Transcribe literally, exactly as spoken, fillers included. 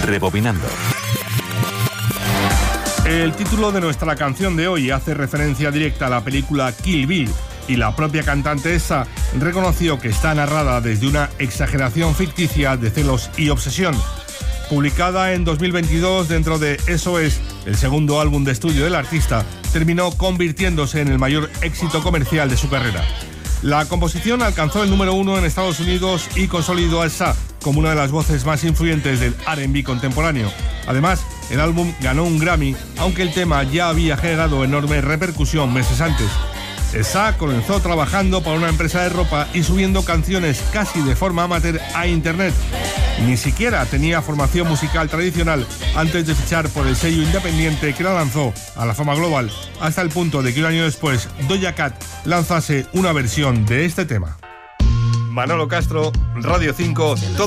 Rebobinando. El título de nuestra canción de hoy hace referencia directa a la película Kill Bill, y la propia cantante esa reconoció que está narrada desde una exageración ficticia de celos y obsesión. Publicada en dos mil veintidós dentro de Eso Es, el segundo álbum de estudio del artista, terminó convirtiéndose en el mayor éxito comercial de su carrera. La composición alcanzó el número uno en Estados Unidos y consolidó a Esa como una de las voces más influyentes del R and B contemporáneo. Además, el álbum ganó un Grammy, aunque el tema ya había generado enorme repercusión meses antes. Esa comenzó trabajando para una empresa de ropa y subiendo canciones casi de forma amateur a internet. Ni siquiera tenía formación musical tradicional antes de fichar por el sello independiente que la lanzó a la fama global, hasta el punto de que un año después Doja Cat lanzase una versión de este tema. Manolo Castro, Radio cinco.